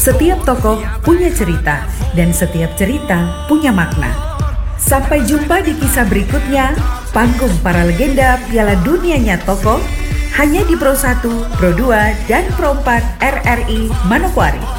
Setiap tokoh punya cerita, dan setiap cerita punya makna. Sampai jumpa di kisah berikutnya, panggung para legenda Piala Dunianya Tokoh, hanya di Pro 1, Pro 2, dan Pro 4 RRI Manokwari.